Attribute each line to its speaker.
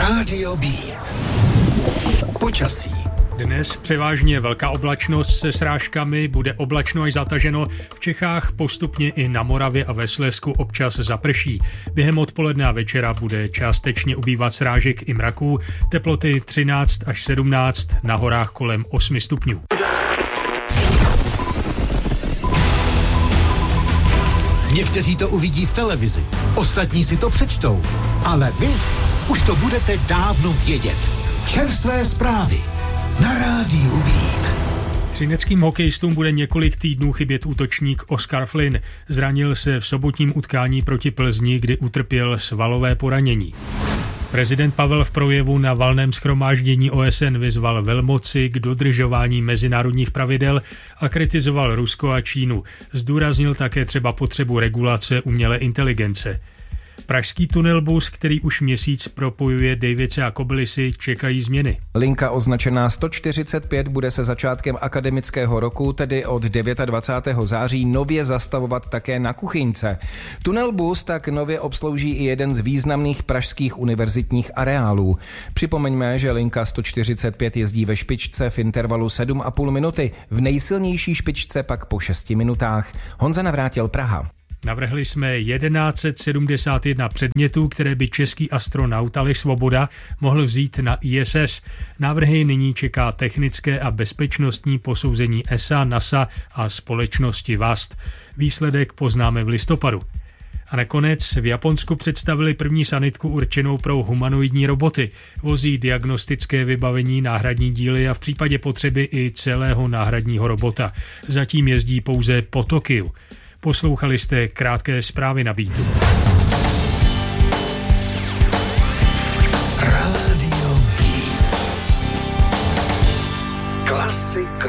Speaker 1: Rádio Beat. Počasí.
Speaker 2: Dnes převážně velká oblačnost se srážkami, bude oblačno až zataženo. V Čechách postupně i na Moravě a ve Slezsku občas zaprší. Během odpoledne a večera bude částečně ubývat srážek i mraků. Teploty 13 až 17, na horách kolem 8 stupňů.
Speaker 1: Někteří to uvidí v televizi, ostatní si to přečtou, ale vy už to budete dávno vědět. Čerstvé zprávy na Rádiu Beat.
Speaker 2: Třineckým hokejistům bude několik týdnů chybět útočník Oskar Flynn. Zranil se v sobotním utkání proti Plzni, kdy utrpěl svalové poranění. Prezident Pavel v projevu na valném shromáždění OSN vyzval velmoci k dodržování mezinárodních pravidel a kritizoval Rusko a Čínu. Zdůraznil také třeba potřebu regulace umělé inteligence. Pražský tunelbus, který už měsíc propojuje Dejvice a Kobylisy, čekají změny.
Speaker 3: Linka označená 145 bude se začátkem akademického roku, tedy od 29. září, nově zastavovat také na Kuchyňce. Tunelbus tak nově obslouží i jeden z významných pražských univerzitních areálů. Připomeňme, že linka 145 jezdí ve špičce v intervalu 7,5 minuty, v nejsilnější špičce pak po 6 minutách. Honza Navrátil, Praha.
Speaker 2: Navrhli jsme 1171 předmětů, které by český astronaut Aleš Svoboda mohl vzít na ISS. Návrhy nyní čeká technické a bezpečnostní posouzení ESA, NASA a společnosti VAST. Výsledek poznáme v listopadu. A nakonec v Japonsku představili první sanitku určenou pro humanoidní roboty. Vozí diagnostické vybavení, náhradní díly a v případě potřeby i celého náhradního robota. Zatím jezdí pouze po Tokiu. Poslouchali jste krátké zprávy na Beatu.
Speaker 1: Rádio Beat. Klasika.